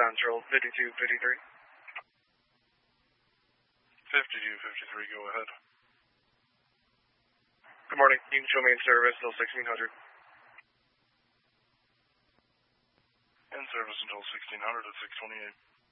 Central, 5253. 5253, go ahead. Good morning. You can show main service till 1600. In service until 1600 at 628.